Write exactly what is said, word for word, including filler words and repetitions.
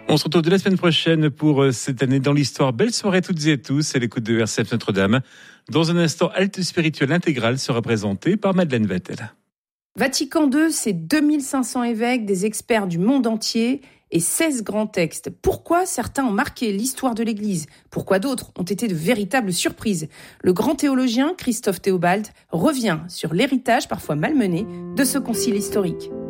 On se retrouve de la semaine prochaine pour cette année dans l'histoire. Belle soirée à toutes et à tous. C'est l'écoute de R C F Notre-Dame. Dans un instant, Halte spirituelle intégrale sera présentée par Madeleine Vettel. Vatican deux, c'est deux mille cinq cents évêques, des experts du monde entier et seize grands textes. Pourquoi certains ont marqué l'histoire de l'Église ? Pourquoi d'autres ont été de véritables surprises ? Le grand théologien Christophe Théobald revient sur l'héritage parfois malmené de ce concile historique.